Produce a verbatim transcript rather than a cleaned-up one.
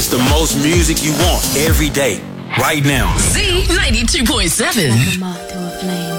It's the most music you want every day, right now. Z ninety-two point seven. Like a moth to a flame.